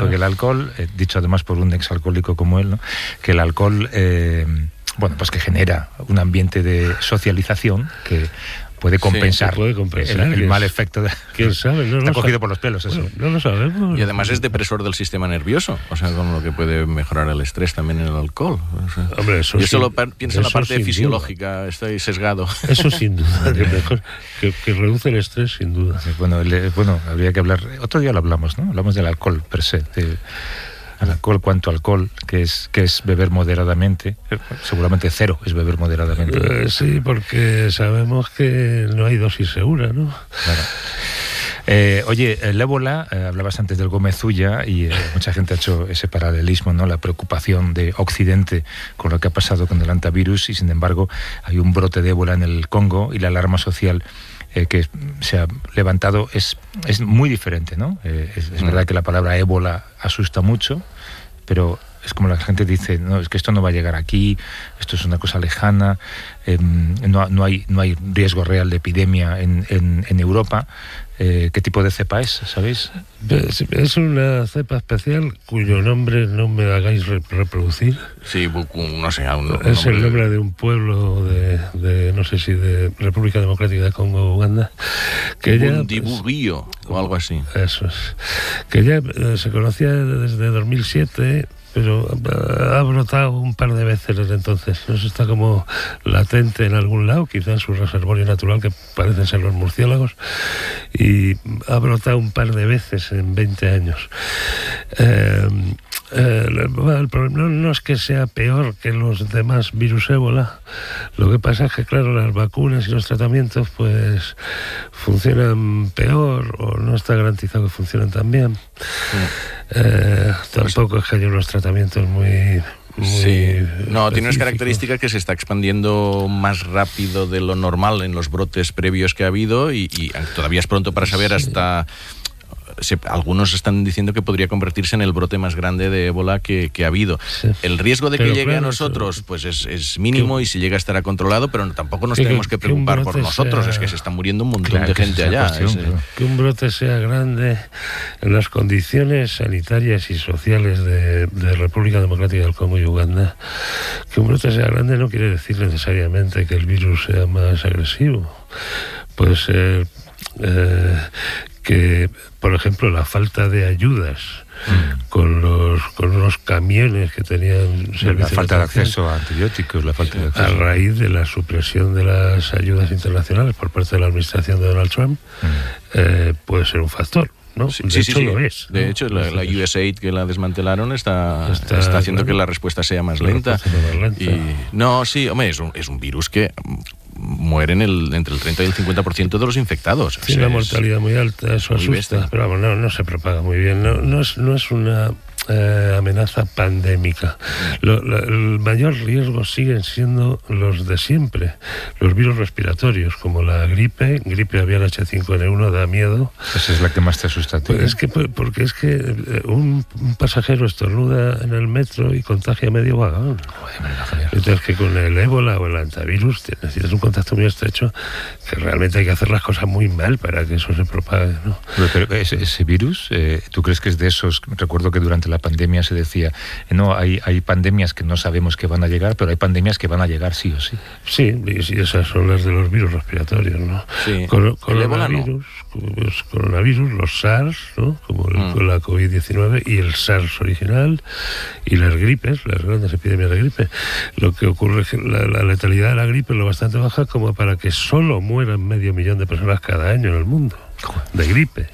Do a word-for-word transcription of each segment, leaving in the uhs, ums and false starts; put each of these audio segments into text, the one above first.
dijo que el alcohol, eh, dicho además por un exalcohólico como él, ¿no? Que el alcohol, eh, bueno, pues que genera un ambiente de socialización que puede compensar, sí, puede compensar el, el mal efecto de... ¿Quién sabe? No Está lo cogido sabe. por los pelos eso. Bueno, no lo sabemos. Y además es depresor del sistema nervioso, o sea, con lo que puede mejorar el estrés también en el alcohol. O sea, Hombre, eso yo sí, solo par- pienso en la parte fisiológica, duda. Estoy sesgado. Eso sin duda, que, mejor, que, que reduce el estrés sin duda. Bueno, el, bueno, habría que hablar, otro día lo hablamos, ¿no? Hablamos del alcohol per se, de, el alcohol, cuánto alcohol, que es que es beber moderadamente, seguramente cero es beber moderadamente. Eh, sí, porque sabemos que no hay dosis segura, ¿no? Claro. Eh, oye, el ébola, eh, hablabas antes del Gómez Ulla y eh, mucha gente ha hecho ese paralelismo, ¿no? La preocupación de Occidente con lo que ha pasado con el antivirus y sin embargo hay un brote de ébola en el Congo y la alarma social Eh, que se ha levantado es, es muy diferente, ¿no? Eh, es, es verdad que la palabra ébola asusta mucho, pero es como la gente dice, no, es que esto no va a llegar aquí, esto es una cosa lejana, eh, no, no, hay, no hay riesgo real de epidemia en, en, en Europa. Eh, ¿Qué tipo de cepa es, sabéis? Es una cepa especial cuyo nombre no me hagáis reproducir. Sí, no sé. Un, un es el nombre de... de un pueblo de, de, no sé si de República Democrática de Congo, Uganda. Que ya, Bundibuguillo, pues, o algo así. Eso es. Que ya eh, se conocía desde dos mil siete... pero ha brotado un par de veces desde entonces. Eso está como latente en algún lado, quizás en su reservorio natural, que parecen ser los murciélagos, y ha brotado un par de veces en veinte años. Eh, eh, el problema no, no es que sea peor que los demás virus ébola, lo que pasa es que, claro, las vacunas y los tratamientos pues funcionan peor o no está garantizado que funcionen tan bien. Sí. Eh, tampoco es que haya unos tratamientos muy... Muy sí, no, tiene unas características que se está expandiendo más rápido de lo normal en los brotes previos que ha habido y, y todavía es pronto para saber hasta... Se, algunos están diciendo que podría convertirse en el brote más grande de ébola que, que ha habido. Sí. El riesgo de que pero llegue claro, a nosotros pero, pues es, es mínimo que, y si llega estará controlado, pero tampoco nos tenemos que, que preocupar por nosotros, sea, es que se está muriendo un montón claro, de gente allá. Cuestión, es, claro. Que un brote sea grande en las condiciones sanitarias y sociales de, de República Democrática del Congo y Uganda, que un brote sea grande no quiere decir necesariamente que el virus sea más agresivo. Puede ser... Eh, que, por ejemplo, la falta de ayudas mm. con los con los camiones que tenían la falta de acceso a antibióticos, la falta de acceso. A raíz de la supresión de las ayudas internacionales por parte de la administración de Donald Trump, mm. eh, puede ser un factor. ¿no? Sí, de sí, hecho sí, lo es. De ¿no? hecho, la, la U S A I D que la desmantelaron está, está, está haciendo claro, que la respuesta sea más lenta. Más lenta. Y, no, sí, hombre, es un, es un virus que mueren el, entre el treinta y el cincuenta por ciento de los infectados. Tiene una mortalidad muy alta, eso asusta, bestia. Pero vamos, no, no se propaga muy bien. No, no, es, no es una eh, amenaza pandémica. Lo, lo, el mayor riesgo siguen siendo los de siempre, los virus respiratorios, como la gripe, gripe aviar H cinco N uno da miedo. Esa es la que más te asusta a ti. Pues es que, porque es que un, un pasajero estornuda en el metro y contagia medio vagón. Entonces que con el ébola o el antivirus necesitas un contacto muy estrecho, que realmente hay que hacer las cosas muy mal para que eso se propague, ¿no? Pero, pero ese, ese virus, eh, ¿tú crees que es de esos? Recuerdo que durante la pandemia se decía, eh, no, hay, hay pandemias que no sabemos que van a llegar, pero hay pandemias que van a llegar sí o sí. Sí, y esas son las de los virus respiratorios, ¿no? Sí. Con, coronavirus, no. Los coronavirus, los SARS, ¿no? Como el, mm. la COVID diecinueve y el SARS original, y las gripes, las grandes epidemias de gripe. Lo que ocurre es que la, la letalidad de la gripe es lo bastante baja como para que solo mueran medio millón de personas cada año en el mundo de gripe.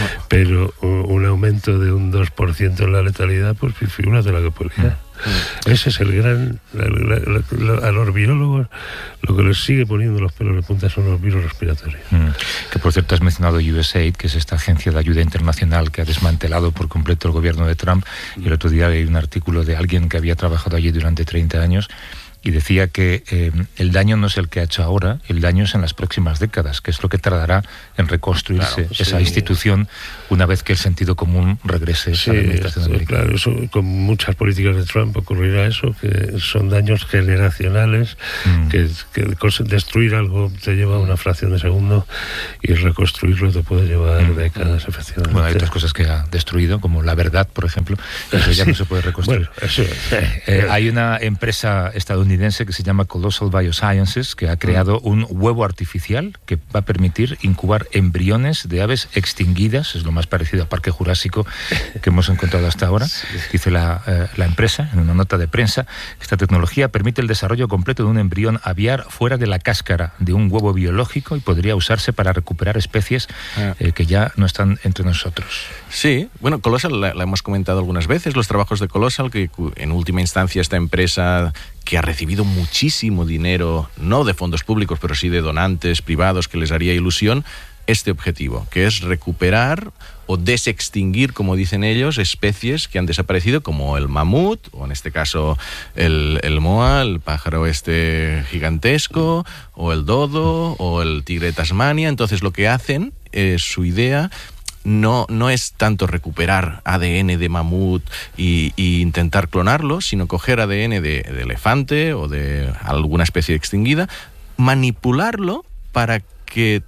Pero un aumento de un dos por ciento en la letalidad, pues figúrate la que podría. Ese es el gran... La, la, la, la, a los virólogos lo que les sigue poniendo los pelos de punta son los virus respiratorios. Mm. Que por cierto has mencionado U S A I D, que es esta agencia de ayuda internacional que ha desmantelado por completo el gobierno de Trump. Mm. Y el otro día hay un artículo de alguien que había trabajado allí durante treinta años y decía que eh, el daño no es el que ha hecho ahora, el daño es en las próximas décadas, que es lo que tardará en reconstruirse claro, esa sí. institución una vez que el sentido común regrese sí, a la administración americana. Claro, eso, con muchas políticas de Trump ocurrirá eso, que son daños generacionales, mm. que, que destruir algo te lleva una fracción de segundo y reconstruirlo te puede llevar mm. décadas, efectivamente. Bueno, hay otras cosas que ha destruido, como la verdad, por ejemplo, eso ya sí. no se puede reconstruir. Bueno, eso, eh, eh, hay una empresa estadounidense que se llama Colossal Biosciences, que ha creado un huevo artificial que va a permitir incubar embriones de aves extinguidas, es lo más parecido a Parque Jurásico que hemos encontrado hasta ahora, dice la, eh, la empresa en una nota de prensa. Esta tecnología permite el desarrollo completo de un embrión aviar fuera de la cáscara de un huevo biológico y podría usarse para recuperar especies eh, que ya no están entre nosotros. Sí, bueno, Colossal la, la hemos comentado algunas veces, los trabajos de Colossal, que en última instancia esta empresa que ha recibido muchísimo dinero, no de fondos públicos, pero sí de donantes privados, que les haría ilusión este objetivo, que es recuperar o desextinguir, como dicen ellos, especies que han desaparecido, como el mamut, o en este caso el, el moa, el pájaro este gigantesco, o el dodo, o el tigre de Tasmania. Entonces lo que hacen, eh, su idea... No, no es tanto recuperar A D N de mamut y, y intentar clonarlo, sino coger A D N de, de elefante o de alguna especie extinguida, manipularlo para que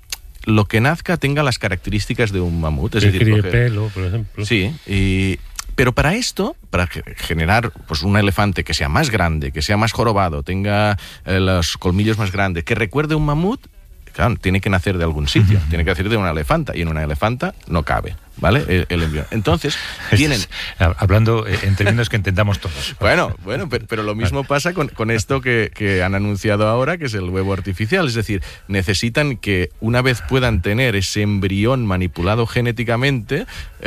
lo que nazca tenga las características de un mamut. Es que decir, críe coger... pelo, por ejemplo. Sí, y... pero para esto, para generar pues un elefante que sea más grande, que sea más jorobado, tenga eh, los colmillos más grandes, que recuerde un mamut, claro, tiene que nacer de algún sitio, uh-huh. tiene que nacer de una elefanta, y en una elefanta no cabe, ¿vale? El, el embrión. Entonces, tienen... Hablando en términos que entendamos todos. Bueno, bueno, pero, pero lo mismo pasa con, con esto que, que han anunciado ahora, que es el huevo artificial. Es decir, necesitan que una vez puedan tener ese embrión manipulado genéticamente,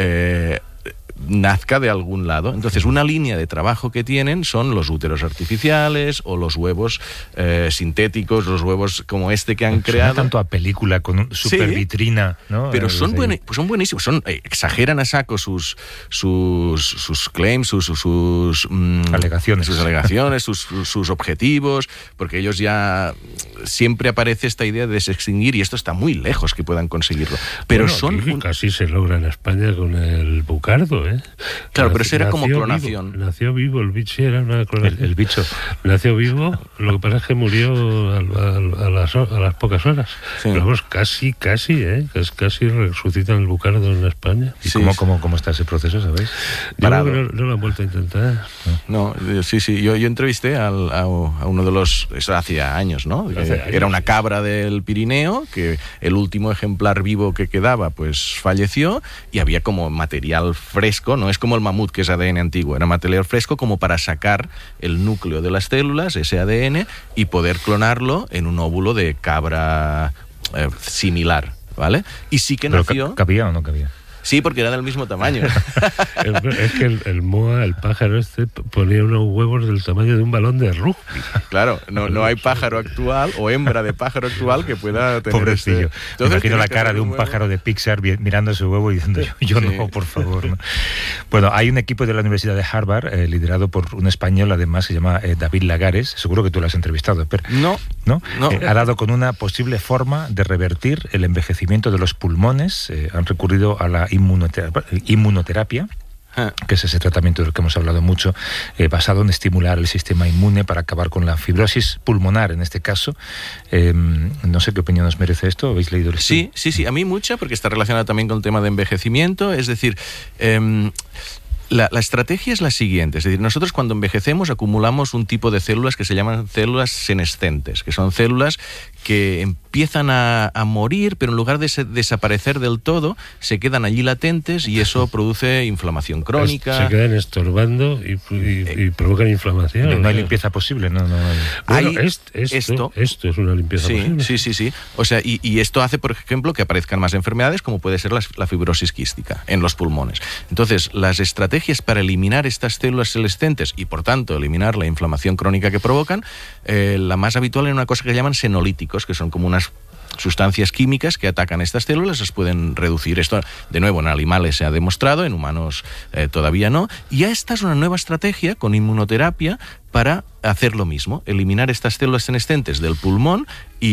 eh, nazca de algún lado. Entonces, una línea de trabajo que tienen son los úteros artificiales o los huevos eh, sintéticos, los huevos como este que han Suena creado. tanto a película con un super sí, vitrina, ¿no? Pero son, buen, pues son buenísimos, son, eh, exageran a saco sus sus, sus claims, sus, sus, sus mm, alegaciones, sus, alegaciones sus, sus objetivos, porque ellos ya siempre aparece esta idea de desextinguir, y esto está muy lejos que puedan conseguirlo. Pero bueno, son un... casi se logra en España con el bucardo, ¿eh? Claro, nació, pero eso era como clonación. Vivo, nació vivo, el bicho era una clonación. El, el bicho. Nació vivo, lo que pasa es que murió a, a, a, las, a las pocas horas. Sí. Pero vamos, casi, casi, ¿eh? Casi resucitan el bucardo en España. ¿Y sí, cómo, cómo, cómo está ese proceso, sabéis? Yo creo que no, no lo han vuelto a intentar. No, no sí, sí. Yo, yo entrevisté al, a, a uno de los... Eso hacía años, ¿no? Hace años. Era una cabra del Pirineo, que el último ejemplar vivo que quedaba, pues falleció, y había como material fresco, no es como el mamut, que es A D N antiguo, era material fresco como para sacar el núcleo de las células, ese A D N, y poder clonarlo en un óvulo de cabra eh, similar, ¿vale? Y sí que ¿Pero nació... ¿Cabía o no cabía? Sí, porque era del mismo tamaño. Es que el, el moa, el pájaro este, ponía unos huevos del tamaño de un balón de rugby. Claro, no, no hay pájaro actual o hembra de pájaro actual que pueda tener... Pobrecillo. Este... Entonces, me imagino la cara de un, un pájaro de Pixar mirando ese huevo y diciendo, yo, yo sí. no, por favor. ¿no? Bueno, hay un equipo de la Universidad de Harvard, eh, liderado por un español, además, se llama eh, David Lagares. Seguro que tú lo has entrevistado, pero... No. ¿No? no. Eh, ha dado con una posible forma de revertir el envejecimiento de los pulmones. Eh, han recurrido a la inmunoterapia, inmunoterapia que es ese tratamiento del que hemos hablado mucho, eh, basado en estimular el sistema inmune para acabar con la fibrosis pulmonar, en este caso. Eh, no sé qué opinión os merece esto, ¿habéis leído el estudio? Sí, sí, sí, a mí mucha, porque está relacionada también con el tema de envejecimiento, es decir... Eh, La, la estrategia es la siguiente, es decir, nosotros cuando envejecemos acumulamos un tipo de células que se llaman células senescentes, que son células que empiezan a, a morir, pero en lugar de se, desaparecer del todo, se quedan allí latentes y eso produce inflamación crónica. Se quedan estorbando y, y, y provocan inflamación. No, no hay limpieza posible, no, no. Bueno, hay es, esto, esto, esto es una limpieza sí, posible. Sí, sí, sí. O sea, y, y esto hace, por ejemplo, que aparezcan más enfermedades, como puede ser la, la fibrosis quística en los pulmones. Entonces, las estrategias para eliminar estas células senescentes y, por tanto, eliminar la inflamación crónica que provocan, eh, la más habitual es una cosa que llaman senolíticos, que son como unas sustancias químicas que atacan estas células, las pueden reducir. Esto, de nuevo, en animales se ha demostrado, en humanos eh, todavía no. Y esta es una nueva estrategia con inmunoterapia para hacer lo mismo, eliminar estas células senescentes del pulmón,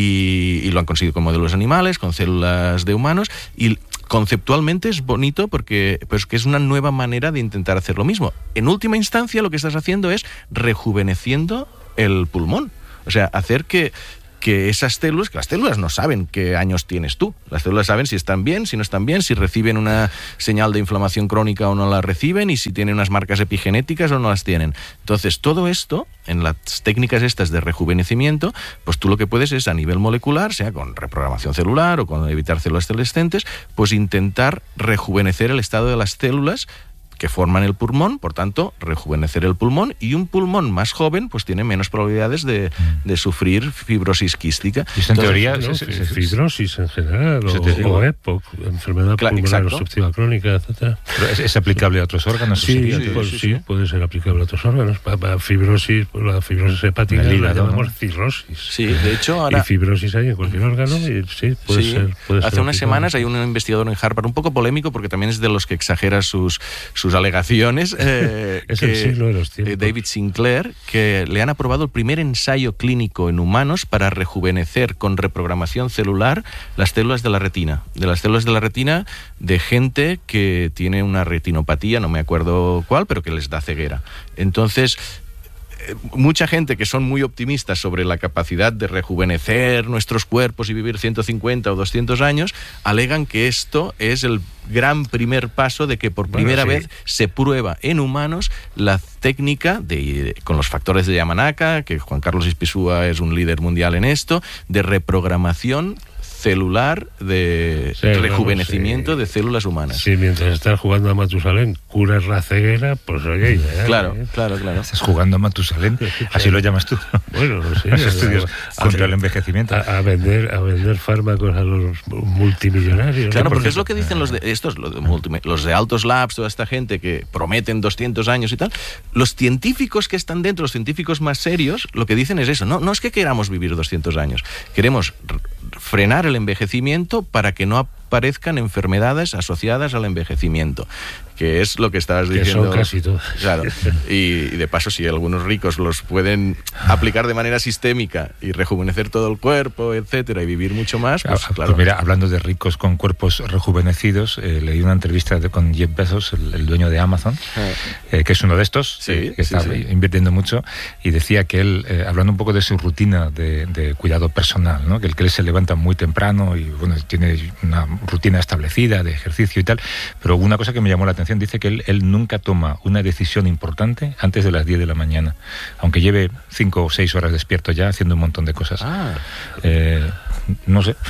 y, y lo han conseguido con modelos animales, con células de humanos, y conceptualmente es bonito porque pues, que es una nueva manera de intentar hacer lo mismo. En última instancia, lo que estás haciendo es rejuveneciendo el pulmón. O sea, hacer que, que esas células, que las células no saben qué años tienes tú. Las células saben si están bien, si no están bien, si reciben una señal de inflamación crónica o no la reciben, y si tienen unas marcas epigenéticas o no las tienen. Entonces, todo esto, en las técnicas estas de rejuvenecimiento, pues tú lo que puedes es, a nivel molecular, sea con reprogramación celular o con evitar células senescentes, pues intentar rejuvenecer el estado de las células que forman el pulmón, por tanto, rejuvenecer el pulmón, y un pulmón más joven pues tiene menos probabilidades de, de sufrir fibrosis quística. Y en teoría, ¿no? se, se, fibrosis en general, o, o EPOC, enfermedad claro, pulmonar obstructiva crónica, etcétera. ¿Es, ¿Es aplicable a otros órganos? Sí, sería, sí, pues, sí, sí, puede ser aplicable a otros órganos. Para, para fibrosis, la fibrosis hepática la, hígado, la llamamos ¿no? cirrosis. Sí, de hecho ahora... Y fibrosis hay en cualquier órgano, y sí, puede sí. ser. Puede Hace ser unas semanas hay un investigador en Harvard, un poco polémico, porque también es de los que exagera sus, sus alegaciones. Eh, es que, el siglo de los tiempos. Eh, David Sinclair, que le han aprobado el primer ensayo clínico en humanos para rejuvenecer con reprogramación celular las células de la retina. De las células de la retina de gente que tiene una retinopatía, no me acuerdo cuál, pero que les da ceguera. Entonces, mucha gente que son muy optimistas sobre la capacidad de rejuvenecer nuestros cuerpos y vivir ciento cincuenta o doscientos años, alegan que esto es el gran primer paso de que por primera bueno, sí. vez se prueba en humanos la técnica de, con los factores de Yamanaka, que Juan Carlos Ispizúa es un líder mundial en esto, de reprogramación celular, de sí, rejuvenecimiento vamos, sí. de células humanas. Sí, mientras estás jugando a Matusalén, curas la ceguera, pues oye... Ya, claro, ¿eh? claro, claro. Estás jugando a Matusalén, así lo llamas tú. Bueno, no sé. Los estudios a, contra a, el envejecimiento. A, a, vender, a vender fármacos a los multimillonarios. Claro, ¿no? Porque es lo que dicen los de estos, los de, multi, los de Altos Labs, toda esta gente que prometen doscientos años y tal. Los científicos que están dentro, los científicos más serios, lo que dicen es eso. No, no es que queramos vivir doscientos años. Queremos frenar el envejecimiento para que no aparezcan enfermedades asociadas al envejecimiento, que es lo que estabas que diciendo. Son casi todas. Claro. Y, y de paso, si algunos ricos los pueden aplicar de manera sistémica y rejuvenecer todo el cuerpo, etcétera, y vivir mucho más, pues ah, claro. Pues mira, hablando de ricos con cuerpos rejuvenecidos, eh, leí una entrevista de, con Jeff Bezos, el, el dueño de Amazon, ah. eh, que es uno de estos, sí, eh, que sí, está sí. invirtiendo mucho, y decía que él, eh, hablando un poco de su rutina de, de cuidado personal, ¿no? que el que él se levanta muy temprano y bueno, tiene una rutina establecida de ejercicio y tal, pero una cosa que me llamó la atención, dice que él, él nunca toma una decisión importante antes de las diez de la mañana, aunque lleve cinco o seis horas despierto ya haciendo un montón de cosas. Ah. Eh, no sé.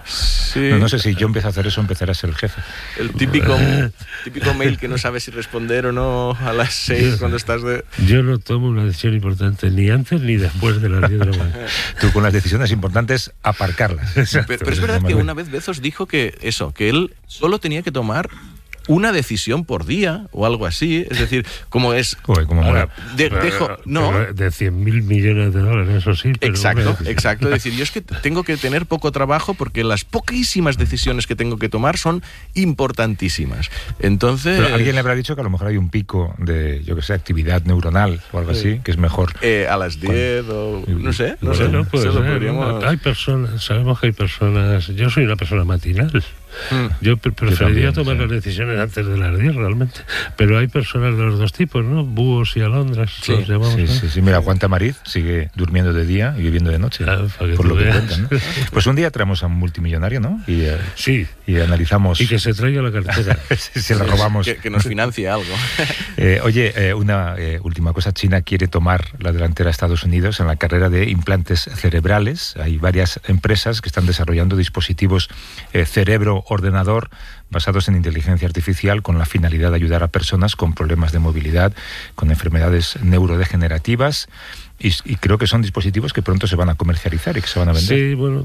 Sí. No, no sé si yo empiezo a hacer eso, empezaré a ser el jefe. El típico, típico mail que no sabes si responder o no a las seis cuando estás de... Yo no tomo una decisión importante ni antes ni después de las diez de la mañana. Tú con las decisiones importantes, aparcarlas. Pero, pero es verdad que una vez Bezos dijo que eso, que él solo tenía que tomar una decisión por día o algo así, es decir, como es... Joder, como Ahora, de, dejo, no, de cien mil millones de dólares, eso sí. Pero exacto, me... exacto. Es decir, yo es que tengo que tener poco trabajo porque las poquísimas decisiones que tengo que tomar son importantísimas. Entonces... Pero alguien le habrá dicho que a lo mejor hay un pico de, yo que sé, actividad neuronal o algo sí. así, que es mejor... Eh, a las diez o... no sé, no bueno, sé. No, pues, se lo eh, podríamos... Hay personas, sabemos que hay personas... Yo soy una persona matinal. Mm. Yo pre preferiría yo también, tomar sí. las decisiones antes de las diez realmente, pero hay personas de los dos tipos, ¿no? Búhos y alondras, sí, los llamamos, sí, ¿no? sí, sí. Mira, Juan Tamariz sigue durmiendo de día y viviendo de noche, claro, por lo que cuentan, ¿no? Pues un día traemos a un multimillonario, ¿no? Y, uh, sí. y analizamos... Y que se traiga la cartera. si se la robamos. Que, que nos financie algo. eh, oye, eh, una eh, última cosa. China quiere tomar la delantera a Estados Unidos en la carrera de implantes cerebrales. Hay varias empresas que están desarrollando dispositivos eh, cerebro-ordenador basados en inteligencia artificial con la finalidad de ayudar a personas con problemas de movilidad, con enfermedades neurodegenerativas, y, y creo que son dispositivos que pronto se van a comercializar y que se van a vender. Sí, bueno,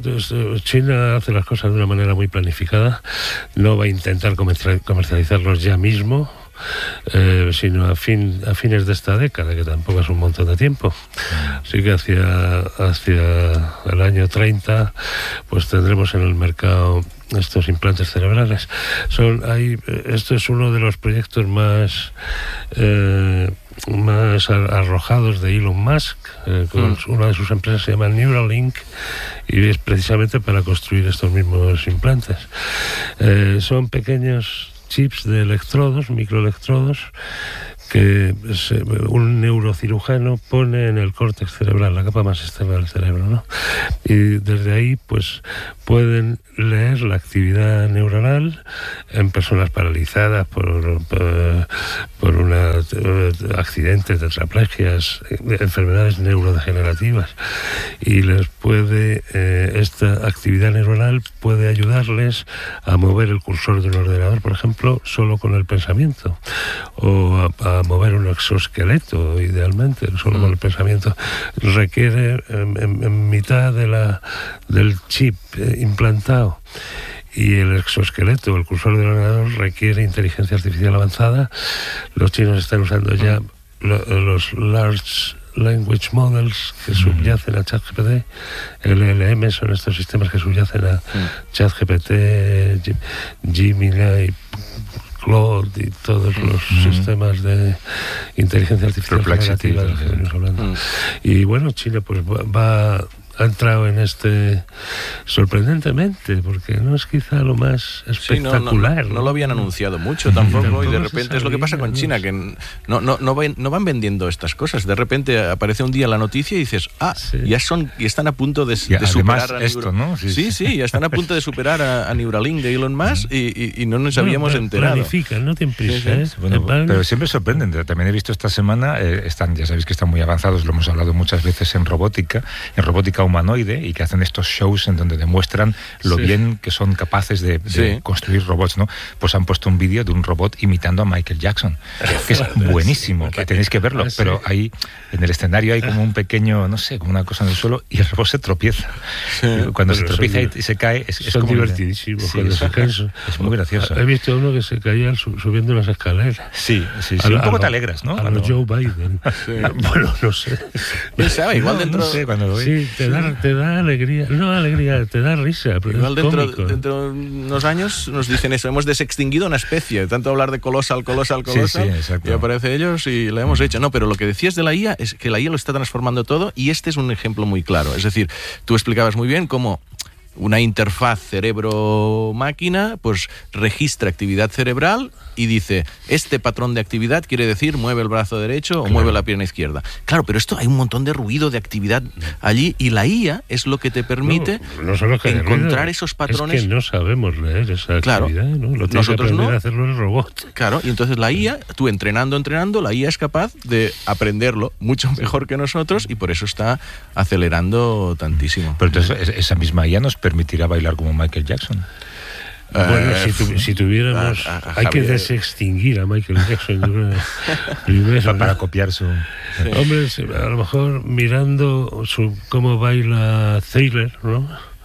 China hace las cosas de una manera muy planificada, no va a intentar comercializarlos ya mismo, eh, sino a fin a fines de esta década, que tampoco es un montón de tiempo. Así que hacia, hacia el año treinta pues tendremos en el mercado estos implantes cerebrales. Son hay esto es uno de los proyectos más eh, más arrojados de Elon Musk, eh, con mm. una de sus empresas se llama Neuralink, y es precisamente para construir estos mismos implantes. Eh, son pequeños chips de electrodos, microelectrodos, que se, un neurocirujano pone en el córtex cerebral, la capa más externa del cerebro, ¿no? Y desde ahí, pues, pueden leer la actividad neuronal en personas paralizadas por, por, por un accidente, tetraplegias, enfermedades neurodegenerativas, y les puede, eh, esta actividad neuronal puede ayudarles a mover el cursor de un ordenador, por ejemplo, solo con el pensamiento, o a, a mover un exoesqueleto, idealmente, solo mm. con el pensamiento. Requiere en, en, en mitad de la, del chip eh, implantado y el exoesqueleto, el cursor del ordenador, requiere inteligencia artificial avanzada. Los chinos están usando ya lo, los large language models que subyacen a ChatGPT. L L M son estos sistemas que subyacen a ChatGPT, Gemini, Claude y todos los mm. sistemas de inteligencia artificial generativa de los que venimos hablando. Mm. Y bueno, China pues va, va ha entrado en este sorprendentemente, porque no es quizá lo más espectacular. Sí, no, no, no lo habían anunciado mucho tampoco, tampoco y de repente es lo que pasa con China, que no, no, no, van, no van vendiendo estas cosas. De repente aparece un día la noticia y dices, ah, sí. ya son y están a punto de, de superar a esto, Neuro... ¿no? Sí, sí, sí, ya están a punto de superar a, a Neuralink de Elon Musk y, y, y no nos habíamos bueno, enterado. Planifican, no te prisa, ¿eh? Bueno, pero siempre sorprenden. También he visto esta semana, eh, están, ya sabéis que están muy avanzados, lo hemos hablado muchas veces en robótica, en robótica humanoide, y que hacen estos shows en donde demuestran lo sí. bien que son capaces de, de sí. construir robots, ¿no? Pues han puesto un vídeo de un robot imitando a Michael Jackson, que es buenísimo, que tenéis que verlo, sí. pero ahí en el escenario hay como un pequeño, no sé, como una cosa en el suelo, y el robot se tropieza. Sí. Cuando pero se tropieza y, y se cae, es, es son como divertidísimos. Sí, es, es, es muy gracioso. He visto uno que se caía subiendo las escaleras. Sí, sí, sí. A, un poco a te alegras, ¿no? A los Joe Biden. Sí. Bueno, no sé. Sabe, igual dentro... No sé, cuando lo sí, te da, te da alegría. No alegría, te da risa. Pero igual dentro, cómico, dentro de unos años nos dicen eso, hemos desextinguido una especie. Tanto hablar de colosal, colosal, colosal. Sí, sí, y aparece ellos y la hemos hecho. No, pero lo que decías de la I A es que la I A lo está transformando todo, y este es un ejemplo muy claro. Es decir, tú explicabas muy bien cómo una interfaz cerebro-máquina pues registra actividad cerebral y dice, este patrón de actividad quiere decir mueve el brazo derecho o claro. mueve la pierna izquierda. Claro, pero esto hay un montón de ruido, de actividad allí, y la I A es lo que te permite no, no solo que encontrar ruido, esos patrones. Es que no sabemos leer esa claro, actividad, ¿no? Lo tiene nosotros que aprender no. a hacerlo el robot. Claro, y entonces la I A, tú entrenando, entrenando, la I A es capaz de aprenderlo mucho mejor que nosotros, y por eso está acelerando tantísimo. Pero entonces esa misma I A nos permitirá bailar como Michael Jackson. Bueno, uh, si, tu, si tuviéramos... A, a, a hay que desextinguir a Michael Jackson primero, para, para copiar su... Sí. Hombre, a lo mejor mirando su, cómo baila Thriller, ¿no?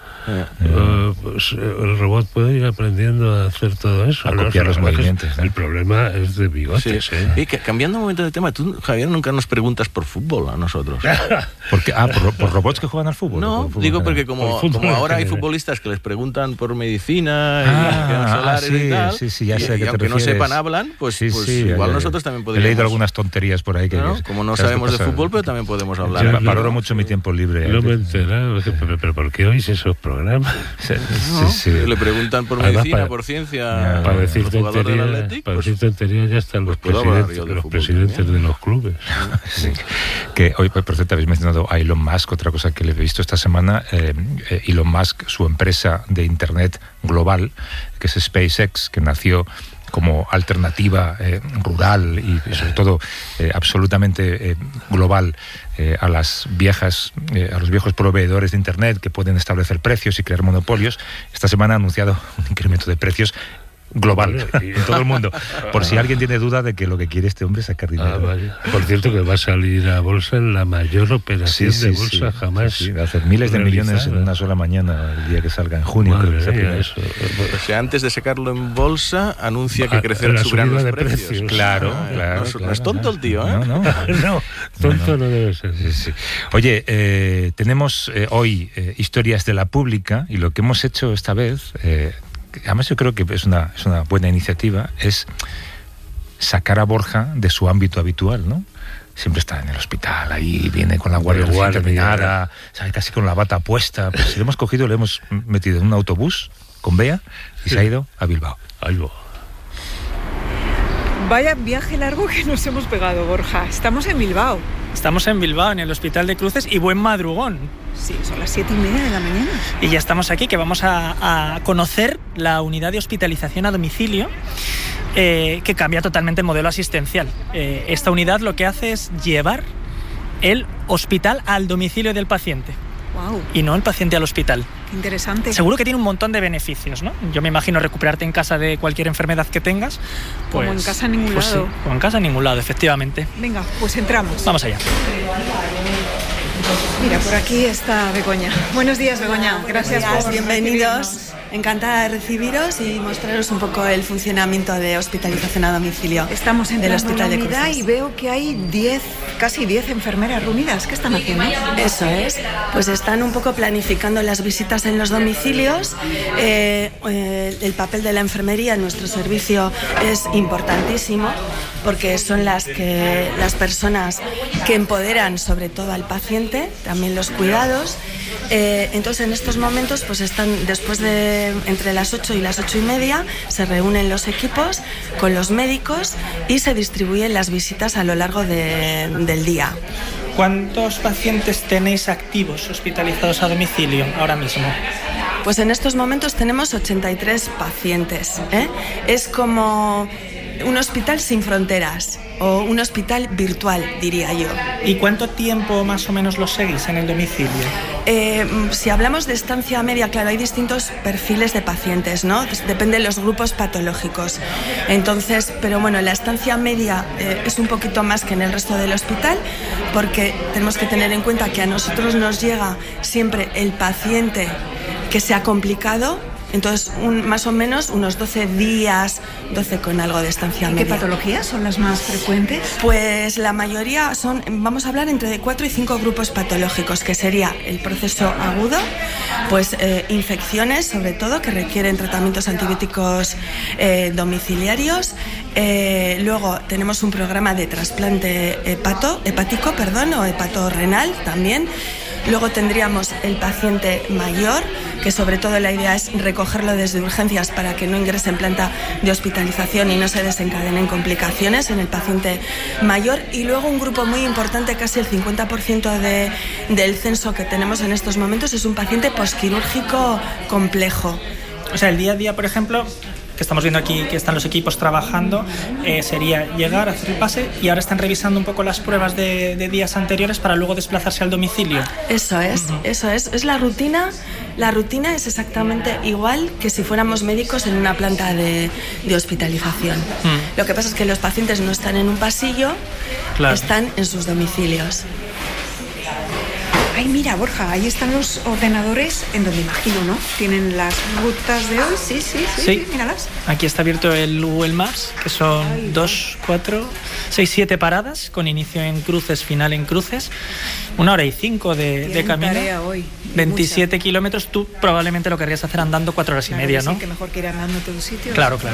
Uh, pues el robot puede ir aprendiendo a hacer todo eso, a ¿no? copiar los movimientos, ¿no? El problema es de bigotes, sí. ¿eh? Y que, cambiando un momento de tema, tú, Javier, nunca nos preguntas por fútbol a nosotros. Porque, ah, por, por robots que juegan al fútbol. No, fútbol, digo porque como, como ahora hay futbolistas que les preguntan por medicina ah, y solares ah, sí, y tal, sí, sí, ya sé y, y aunque no sepan hablan, pues, sí, pues sí, igual ya, nosotros también podríamos... He leído algunas tonterías por ahí que... ¿no? Como no sabemos de fútbol, pero también podemos hablar. Yo valoro mucho mi tiempo libre. No me he enterado, pero, pero ¿por qué oís esos programas? No, sí, sí. Le preguntan por además, medicina, para, por ciencia, ya, para decir tontería, Atlético, para pues, decir tontería ya están los pues presidentes, los presidentes de los clubes. Sí. Que hoy, por cierto, habéis mencionado a Elon Musk, otra cosa que le he visto esta semana. eh, Elon Musk, su empresa de internet global, que es SpaceX, que nació como alternativa eh, rural y, y sobre todo eh, absolutamente eh, global eh, a las viejas eh, a los viejos proveedores de internet que pueden establecer precios y crear monopolios. Esta semana ha anunciado un incremento de precios global, en todo el mundo. Por si alguien tiene duda de que lo que quiere este hombre es sacar dinero. Ah, vale. Por cierto, que va a salir a bolsa en la mayor operación sí, sí, de bolsa sí, jamás. Sí, sí, va a hacer miles de millones en una sola mañana, el día que salga en junio. Madre creo que mía, eso. O sea, antes de sacarlo en bolsa, anuncia que crecerán subirán los precios. precios. Claro, Ah, claro, no, claro. No es tonto el tío, ¿eh? No, no. No, tonto no, no. no debe ser. Sí, sí. Oye, eh, tenemos eh, hoy eh, historias de la pública y lo que hemos hecho esta vez, eh, además yo creo que es una, es una buena iniciativa, es sacar a Borja de su ámbito habitual, ¿no? Siempre está en el hospital, ahí viene con la guardia recién terminada, ¿sabe? Casi con la bata puesta. Pues si lo hemos cogido, lo hemos metido en un autobús con Bea y sí. se ha ido a Bilbao. Algo. Vaya viaje largo que nos hemos pegado, Borja. Estamos en Bilbao. Estamos en Bilbao, en el Hospital de Cruces, y buen madrugón. Sí, son las siete y media de la mañana. Y ya estamos aquí, que vamos a, a conocer la unidad de hospitalización a domicilio, eh, que cambia totalmente el modelo asistencial. Eh, esta unidad lo que hace es llevar el hospital al domicilio del paciente. Wow. Y no el paciente al hospital. Qué interesante. Seguro que tiene un montón de beneficios, ¿no? Yo me imagino recuperarte en casa de cualquier enfermedad que tengas. Pues, como en casa en ningún pues lado. Sí, como en casa en ningún lado, efectivamente. Venga, pues entramos. Vamos allá. Mira, por aquí está Begoña. Buenos días, Begoña. Gracias días, por bienvenidos. Encantada de recibiros y mostraros un poco el funcionamiento de hospitalización a domicilio. Estamos en del Hospital de unidad Cruces y veo que hay diez, casi diez enfermeras reunidas. ¿Qué están haciendo? Eso es. Pues están un poco planificando las visitas en los domicilios. Eh, eh, el papel de la enfermería en nuestro servicio es importantísimo porque son las que las personas que empoderan sobre todo al paciente, también los cuidados. Eh, entonces en estos momentos pues están después de entre las ocho y las ocho y media se reúnen los equipos con los médicos y se distribuyen las visitas a lo largo de, del día. ¿Cuántos pacientes tenéis activos hospitalizados a domicilio ahora mismo? Pues en estos momentos tenemos ochenta y tres pacientes, ¿eh? Es como un hospital sin fronteras o un hospital virtual, diría yo. ¿Y cuánto tiempo más o menos los seguís en el domicilio? Eh, si hablamos de estancia media, claro, hay distintos perfiles de pacientes, ¿no? Depende de los grupos patológicos. Entonces, pero bueno, la estancia media eh, es un poquito más que en el resto del hospital, porque tenemos que tener en cuenta que a nosotros nos llega siempre el paciente que se ha complicado. Entonces, un, más o menos unos doce días, doce con algo de estancia media. ¿Qué patologías son las más frecuentes? Pues la mayoría son, vamos a hablar entre cuatro y cinco grupos patológicos, que sería el proceso agudo, pues eh, infecciones sobre todo, que requieren tratamientos antibióticos eh, domiciliarios. Eh, luego tenemos un programa de trasplante hepato, hepático, perdón, o hepatorrenal también. Luego tendríamos el paciente mayor, que sobre todo la idea es recogerlo desde urgencias para que no ingrese en planta de hospitalización y no se desencadenen complicaciones en el paciente mayor. Y luego un grupo muy importante, casi el cincuenta por ciento de, del censo que tenemos en estos momentos, es un paciente posquirúrgico complejo. O sea, el día a día, por ejemplo, que estamos viendo aquí que están los equipos trabajando, eh, sería llegar, hacer el pase y ahora están revisando un poco las pruebas de, de días anteriores para luego desplazarse al domicilio. Eso es, uh-huh. eso es, es la rutina. La rutina es exactamente igual que si fuéramos médicos en una planta de, de hospitalización. Uh-huh. Lo que pasa es que los pacientes no están en un pasillo, claro. Están en sus domicilios. Ay, mira, Borja, ahí están los ordenadores en donde imagino, ¿no? Tienen las rutas de hoy, sí, sí, sí, sí. sí míralas. Aquí está abierto el Google Maps, que son Ay, dos, cuatro, seis, siete paradas, con inicio en Cruces, final en Cruces. Una hora y cinco de, de camino. Tarea hoy. veintisiete mucha. Kilómetros. Tú probablemente lo querrías hacer andando cuatro horas claro y media, que ¿no? Sí, que mejor que ir andando a todos sitios. Claro, claro.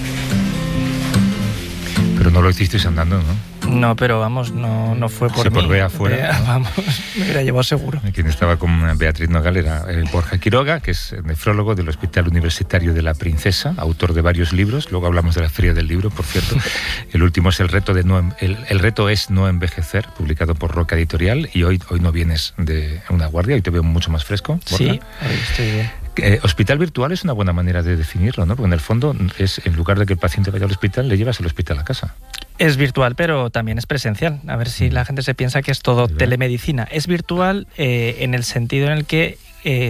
Pero no lo hicisteis andando, ¿no? No, pero vamos, no, no fue por sí, mí. por Bea afuera. Vamos, me hubiera llevado seguro. Quien estaba con Beatriz Nogal era el Borja Quiroga, que es nefrólogo del Hospital Universitario de la Princesa, autor de varios libros. Luego hablamos de la Feria del Libro, por cierto. El último es el reto de no el, el reto es no envejecer, publicado por Roca Editorial. Y hoy hoy no vienes de una guardia, hoy te veo mucho más fresco, Borja. Sí, hoy estoy bien. Eh, hospital virtual es una buena manera de definirlo, ¿no? Porque en el fondo es, en lugar de que el paciente vaya al hospital, le llevas el hospital a casa. Es virtual, pero también es presencial. A ver si la gente se piensa que es todo telemedicina. Es virtual eh, en el sentido en el que eh,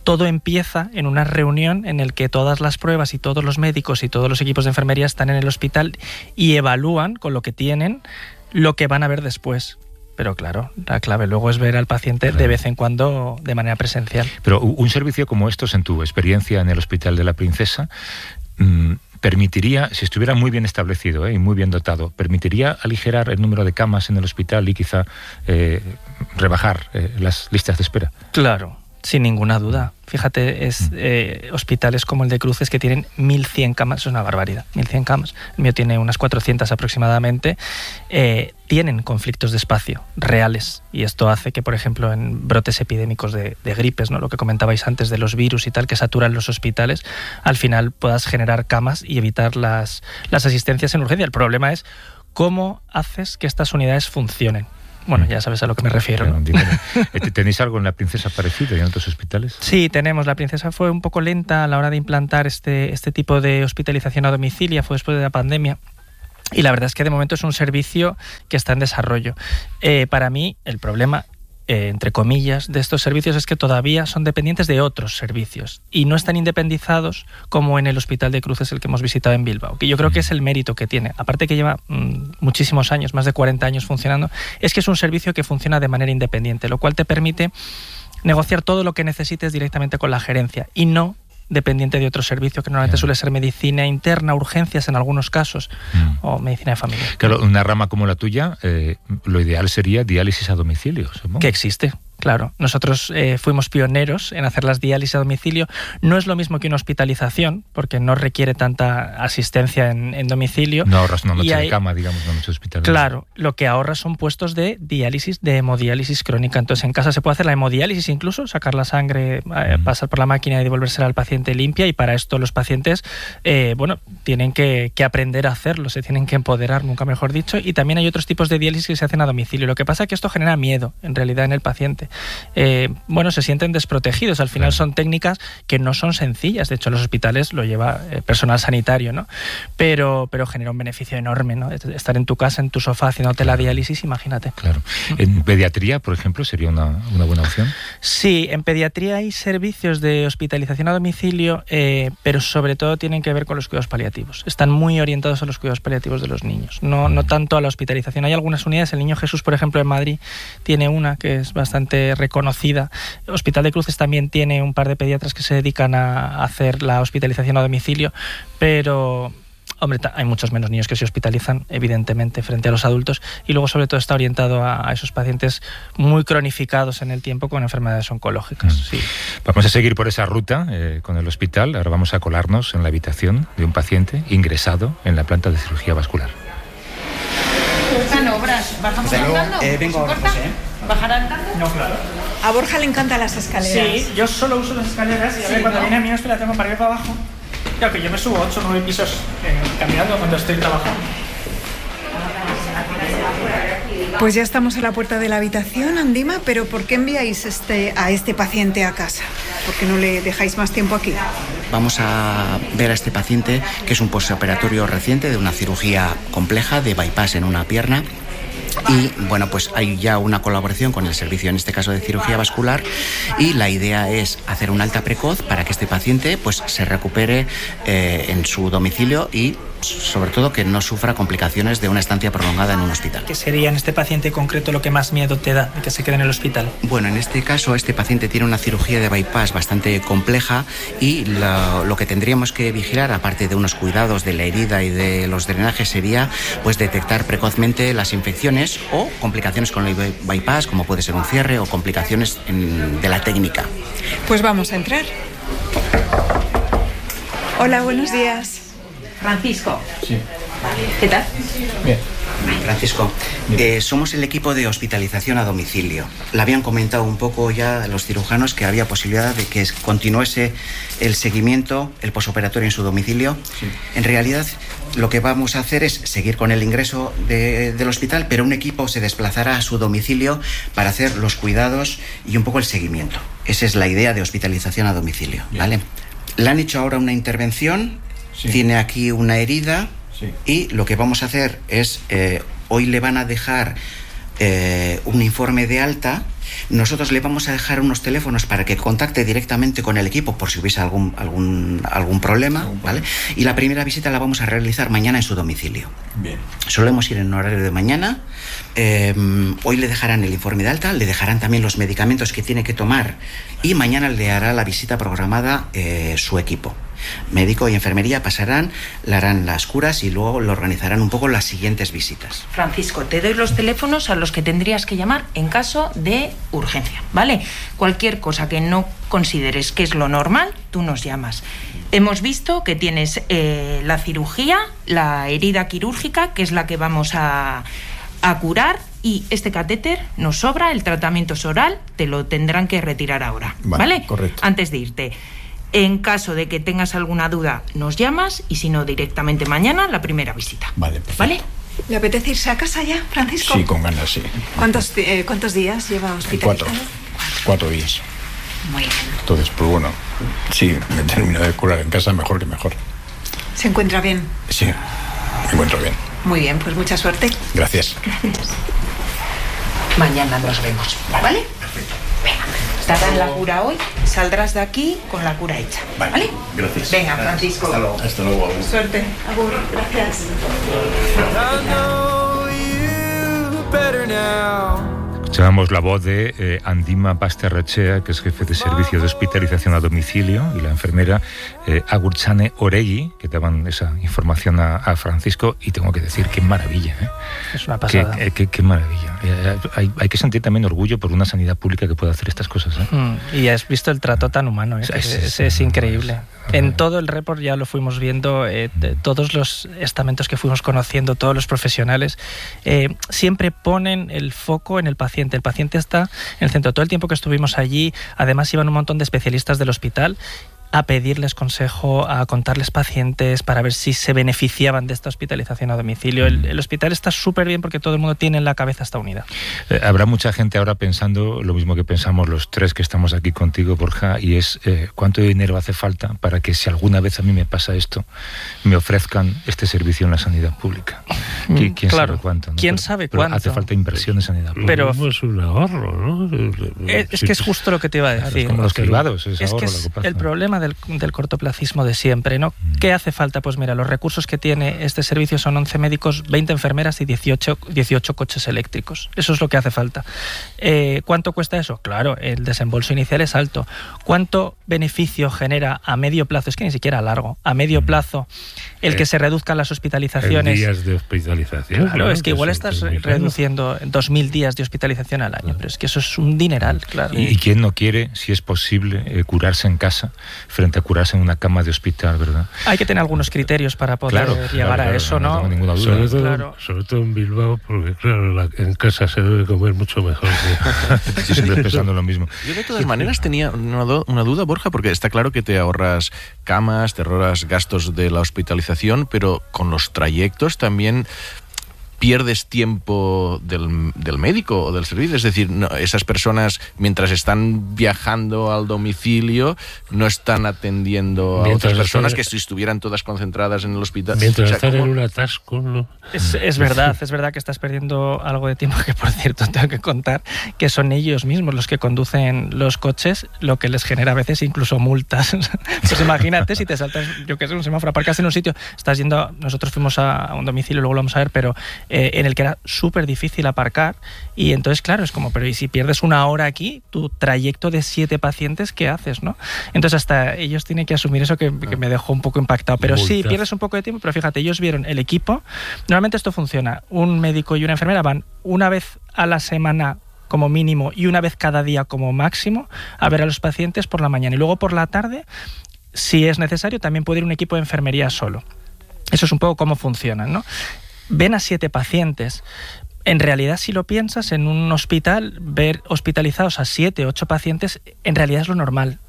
todo empieza en una reunión en la que todas las pruebas y todos los médicos y todos los equipos de enfermería están en el hospital y evalúan con lo que tienen lo que van a ver después. Pero claro, la clave luego es ver al paciente claro. de vez en cuando de manera presencial. Pero un servicio como estos, en tu experiencia en el Hospital de la Princesa, mmm, permitiría, si estuviera muy bien establecido ¿eh? y muy bien dotado, permitiría aligerar el número de camas en el hospital y quizá eh, rebajar eh, las listas de espera. Claro, sin ninguna duda. Fíjate, es eh, hospitales como el de Cruces que tienen mil cien camas, es una barbaridad, mil cien camas. El mío tiene unas cuatrocientas aproximadamente. Eh, tienen conflictos de espacio reales y esto hace que, por ejemplo, en brotes epidémicos de, de gripes, ¿no? Lo que comentabais antes de los virus y tal, que saturan los hospitales, al final puedas generar camas y evitar las, las asistencias en urgencia. El problema es cómo haces que estas unidades funcionen. Bueno, ya sabes a lo que me refiero, ¿no? ¿Tenéis algo en la Princesa parecido y en otros hospitales? Sí, tenemos. La Princesa fue un poco lenta a la hora de implantar este, este tipo de hospitalización a domicilio, fue después de la pandemia. Y la verdad es que de momento es un servicio que está en desarrollo. Eh, para mí, el problema, eh, entre comillas, de estos servicios es que todavía son dependientes de otros servicios y no están independizados como en el Hospital de Cruces, el que hemos visitado en Bilbao, que yo creo que es el mérito que tiene. Aparte que lleva mmm, muchísimos años, más de cuarenta años funcionando, es que es un servicio que funciona de manera independiente, lo cual te permite negociar todo lo que necesites directamente con la gerencia y no dependiente de otro servicio que normalmente suele ser medicina interna, urgencias en algunos casos, mm. o medicina de familia. Claro, una rama como la tuya, eh, lo ideal sería diálisis a domicilio, supongo. Que existe. Claro, nosotros eh, fuimos pioneros en hacer las diálisis a domicilio. No es lo mismo que una hospitalización, porque no requiere tanta asistencia en, en domicilio. No ahorras una noche hay, de cama, digamos, una noche hospitalaria. Claro, lo que ahorras son puestos de diálisis, de hemodiálisis crónica. Entonces en casa se puede hacer la hemodiálisis incluso, sacar la sangre, eh, mm. pasar por la máquina y devolvérsela al paciente limpia, y para esto los pacientes, eh, bueno, tienen que, que aprender a hacerlo, se tienen que empoderar, nunca mejor dicho, y también hay otros tipos de diálisis que se hacen a domicilio. Lo que pasa es que esto genera miedo, en realidad, en el paciente. Eh, bueno, se sienten desprotegidos. Al final son técnicas que no son sencillas. De hecho, en los hospitales lo lleva eh, personal sanitario, ¿no? Pero, pero genera un beneficio enorme, ¿no? Estar en tu casa, en tu sofá, haciéndote la diálisis, imagínate. Claro. ¿En pediatría, por ejemplo, sería una, una buena opción? Sí, en pediatría hay servicios de hospitalización a domicilio, eh, pero sobre todo tienen que ver con los cuidados paliativos. Están muy orientados a los cuidados paliativos de los niños, no, no tanto a la hospitalización. Hay algunas unidades, el Niño Jesús, por ejemplo, en Madrid, tiene una que es bastante reconocida. Conocida. Hospital de Cruces también tiene un par de pediatras que se dedican a hacer la hospitalización a domicilio, pero hombre, hay muchos menos niños que se hospitalizan, evidentemente, frente a los adultos, y luego sobre todo está orientado a, a esos pacientes muy cronificados en el tiempo con enfermedades oncológicas. Mm. Sí. Vamos a seguir por esa ruta eh, con el hospital. Ahora vamos a colarnos en la habitación de un paciente ingresado en la planta de cirugía vascular. Están obras. ¿Bajamos andando? Eh, vengo ahora, José. ¿Bajar andando? No, claro. A Borja le encantan las escaleras. Sí, yo solo uso las escaleras y a ver, sí, cuando ¿no? viene a mí la tengo para ir para abajo. Claro que yo me subo ocho o nueve pisos eh, caminando cuando estoy trabajando. Pues ya estamos en la puerta de la habitación, Andima, pero ¿por qué enviáis este, a este paciente a casa? ¿Por qué no le dejáis más tiempo aquí? Vamos a ver a este paciente, que es un postoperatorio reciente de una cirugía compleja de bypass en una pierna. Y bueno, pues hay ya una colaboración con el servicio, en este caso de cirugía vascular, y la idea es hacer un alta precoz para que este paciente pues se recupere eh, en su domicilio y sobre todo que no sufra complicaciones de una estancia prolongada en un hospital. ¿Qué sería en este paciente concreto lo que más miedo te da de que se quede en el hospital? Bueno, en este caso este paciente tiene una cirugía de bypass bastante compleja y lo, lo que tendríamos que vigilar, aparte de unos cuidados de la herida y de los drenajes, sería pues detectar precozmente las infecciones o complicaciones con el bypass, como puede ser un cierre o complicaciones en, de la técnica. Pues vamos a entrar. Hola, buenos días. Francisco. Sí. ¿Qué tal? Bien. Francisco, eh, somos el equipo de hospitalización a domicilio. Le habían comentado un poco ya los cirujanos que había posibilidad de que continuase el seguimiento, el posoperatorio en su domicilio. Sí. En realidad, lo que vamos a hacer es seguir con el ingreso de, del hospital, pero un equipo se desplazará a su domicilio para hacer los cuidados y un poco el seguimiento. Esa es la idea de hospitalización a domicilio, ¿vale? Le han hecho ahora una intervención. Sí. Tiene aquí una herida. Sí. Y lo que vamos a hacer es, eh, hoy le van a dejar eh, un informe de alta, nosotros le vamos a dejar unos teléfonos para que contacte directamente con el equipo por si hubiese algún, algún, algún problema, ¿vale? Y la primera visita la vamos a realizar mañana en su domicilio. Bien. Solemos ir en horario de mañana. Eh, hoy le dejarán el informe de alta, le dejarán también los medicamentos que tiene que tomar y mañana le hará la visita programada eh, su equipo. Médico y enfermería pasarán, le harán las curas y luego le organizarán un poco las siguientes visitas. Francisco, te doy los teléfonos a los que tendrías que llamar en caso de urgencia, ¿vale? Cualquier cosa que no consideres que es lo normal, tú nos llamas. Hemos visto que tienes eh, la cirugía, la herida quirúrgica, que es la que vamos a, a curar, y este catéter nos sobra, el tratamiento es oral, te lo tendrán que retirar ahora, ¿vale? ¿Vale? Correcto. Antes de irte. En caso de que tengas alguna duda, nos llamas y si no, directamente mañana, la primera visita. Vale, perfecto. ¿Vale? ¿Le apetece irse a casa ya, Francisco? Sí, con ganas, sí. ¿Cuántos, eh, ¿cuántos días lleva hospitalizado? Cuatro. Cuatro días. Muy bien. Entonces, pues bueno, sí, me termino de curar en casa, mejor que mejor. ¿Se encuentra bien? Sí, me encuentro bien. Muy bien, pues mucha suerte. Gracias. Gracias. Mañana nos vemos, ¿vale? Perfecto. Venga, te harán la cura hoy, saldrás de aquí con la cura hecha, ¿vale? ¿Vale? Gracias. Venga, Francisco. Hasta luego. Hasta luego. Agur. Suerte. Agur, gracias. Escuchábamos la voz de eh, Andima Basterrechea, que es jefe de servicio de hospitalización a domicilio, y la enfermera eh, Agurchane Oregui, que daban esa información a, a Francisco, y tengo que decir, qué maravilla, ¿eh? Es una pasada. Qué, qué, qué maravilla. Eh, hay, hay que sentir también orgullo por una sanidad pública que pueda hacer estas cosas, ¿eh? Mm, y has visto el trato tan humano, ¿eh? Es, es, es, es, es increíble. es, En todo el report ya lo fuimos viendo, eh, de todos los estamentos que fuimos conociendo, todos los profesionales, eh, siempre ponen el foco en el paciente. El paciente está en el centro. Todo el tiempo que estuvimos allí, además iban un montón de especialistas del hospital a pedirles consejo, a contarles pacientes para ver si se beneficiaban de esta hospitalización a domicilio. El, el hospital está súper bien porque todo el mundo tiene en la cabeza esta unidad. Eh, habrá mucha gente ahora pensando lo mismo que pensamos los tres que estamos aquí contigo, Borja, y es eh, cuánto dinero hace falta para que si alguna vez a mí me pasa esto, me ofrezcan este servicio en la sanidad pública. ¿Quién, quién claro, sabe cuánto? ¿no? ¿Quién pero, sabe pero cuánto? hace falta inversión en sanidad pública. Pero es un ahorro, ¿no? Es, es que es justo lo que te iba a decir. Claro, es como los cribados, es, es ahorro que lo es que pasa. el problema del, del cortoplacismo de siempre, ¿no? Mm. ¿Qué hace falta? Pues mira, los recursos que tiene este servicio son once médicos, veinte enfermeras y dieciocho, dieciocho coches eléctricos. Eso es lo que hace falta. Eh, ¿Cuánto cuesta eso? Claro, el desembolso inicial es alto. ¿Cuánto beneficio genera a medio plazo? Es que ni siquiera a largo. A medio plazo, el que se reduzcan las hospitalizaciones. En días de hospitalización. Claro, claro es que, que igual estás reduciendo dos mil días de hospitalización al año, claro. Pero es que eso es un dineral, claro. ¿Y, y quién no quiere, si es posible, eh, curarse en casa frente a curarse en una cama de hospital, verdad? Hay que tener algunos criterios para poder claro, llegar claro, a claro, eso, ¿no? ¿no? No tengo ninguna duda. Sobre todo, claro. sobre todo en Bilbao, porque claro, la, en casa se debe comer mucho mejor. Que... sí, siempre pensando lo mismo. Yo de todas maneras tenía una, do, una duda, Borja, porque está claro que te ahorras camas, te ahorras gastos de la hospitalización, pero con los trayectos también pierdes tiempo del, del médico o del servicio. Es decir, no, esas personas, mientras están viajando al domicilio, no están atendiendo a mientras otras personas están, que si estuvieran todas concentradas en el hospital. Mientras o sea, están ¿cómo? en un atasco, ¿no? Es, es verdad, es verdad que estás perdiendo algo de tiempo, que por cierto tengo que contar que son ellos mismos los que conducen los coches, lo que les genera a veces incluso multas. Pues imagínate si te saltas, yo qué sé, un semáforo, aparcas en un sitio, estás yendo, nosotros fuimos a un domicilio, luego lo vamos a ver, pero Eh, en el que era súper difícil aparcar y entonces claro, es como, pero ¿y si pierdes una hora aquí? Tu trayecto de siete pacientes, ¿qué haces? ¿No? Entonces hasta ellos tienen que asumir eso que, que me dejó un poco impactado, pero Multas. Sí, pierdes un poco de tiempo, pero fíjate, ellos vieron el equipo, normalmente esto funciona, un médico y una enfermera van una vez a la semana como mínimo y una vez cada día como máximo a ver a los pacientes por la mañana y luego por la tarde, si es necesario, también puede ir un equipo de enfermería solo. Eso es un poco cómo funcionan, ¿no? Ven a siete pacientes. En realidad, si lo piensas, en un hospital, ver hospitalizados a siete, ocho pacientes, en realidad es lo normal.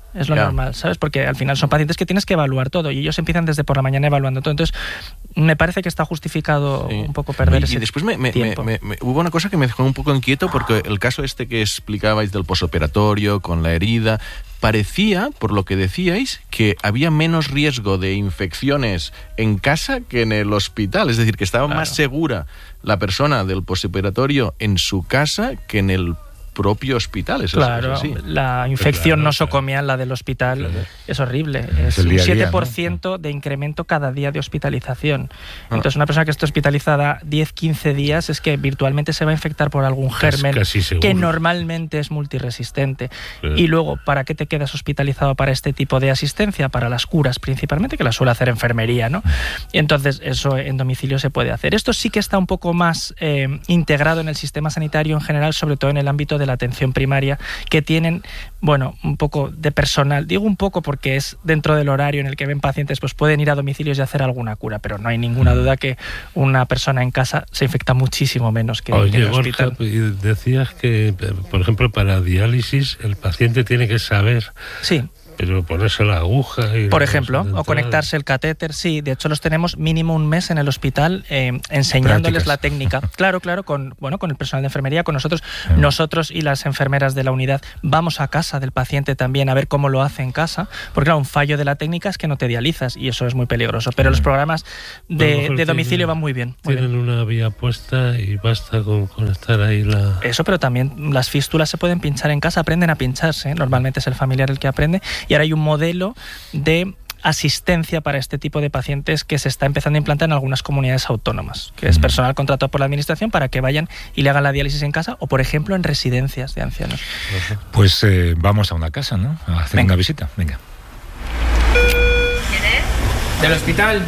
es lo yeah. normal, ¿sabes? Porque al final son pacientes que tienes que evaluar todo y ellos empiezan desde por la mañana evaluando todo. Entonces, me parece que está justificado sí. un poco perder y, ese Y después me, me, tiempo. Me, me, hubo una cosa que me dejó un poco inquieto porque el caso este que explicabais del posoperatorio con la herida, parecía, por lo que decíais, que había menos riesgo de infecciones en casa que en el hospital. Es decir, que estaba claro. más segura la persona del posoperatorio en su casa que en el propio hospital. Eso claro, es así. La infección claro, nosocomial, claro. la del hospital, claro. es horrible. Es, es un siete por ciento ¿no? de incremento cada día de hospitalización. Ah. Entonces, una persona que está hospitalizada diez, quince días es que virtualmente se va a infectar por algún germen casi, casi que normalmente es multiresistente. Claro. Y luego, ¿para qué te quedas hospitalizado para este tipo de asistencia? Para las curas principalmente, que las suele hacer enfermería, ¿no? Y entonces, eso en domicilio se puede hacer. Esto sí que está un poco más eh, integrado en el sistema sanitario en general, sobre todo en el ámbito de la atención primaria, que tienen, bueno, un poco de personal. Digo un poco porque es dentro del horario en el que ven pacientes, pues pueden ir a domicilios y hacer alguna cura, pero no hay ninguna duda que una persona en casa se infecta muchísimo menos que, Oye, que en el hospital. Borja, decías que, por ejemplo, para diálisis el paciente tiene que saber... Sí. Pero ponerse la aguja... Y por ejemplo, o conectarse el catéter, sí. De hecho, los tenemos mínimo un mes en el hospital eh, enseñándoles Prácticas. la técnica. Claro, claro, con, bueno, con el personal de enfermería, con nosotros. Sí. Nosotros y las enfermeras de la unidad vamos a casa del paciente también a ver cómo lo hace en casa. Porque, claro, un fallo de la técnica es que no te dializas y eso es muy peligroso. Pero sí. los programas de, de domicilio tienen, van muy bien. Muy tienen bien. una vía puesta y basta con conectar ahí la... Eso, pero también las fístulas se pueden pinchar en casa, aprenden a pincharse. ¿eh? Normalmente es el familiar el que aprende. Y ahora hay un modelo de asistencia para este tipo de pacientes que se está empezando a implantar en algunas comunidades autónomas, que es personal contratado por la administración para que vayan y le hagan la diálisis en casa o, por ejemplo, en residencias de ancianos. Pues eh, vamos a una casa, ¿no? A hacer Venga. una visita. Venga. ¿Quién es? Del hospital.